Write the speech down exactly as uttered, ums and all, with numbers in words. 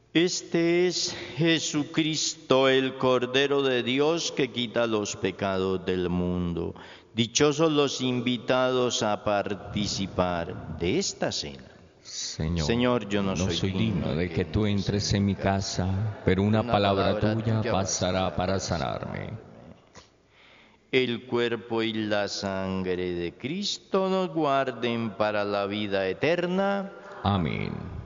Este es Jesucristo, el Cordero de Dios que quita los pecados del mundo. Dichosos los invitados a participar de esta cena. Señor, Señor, yo no, no soy, soy digno digno de que tú entres en mi casa, pero una, una palabra, palabra tuya tuya bastará para sanarme. El cuerpo y la sangre de Cristo nos guarden para la vida eterna. Amén.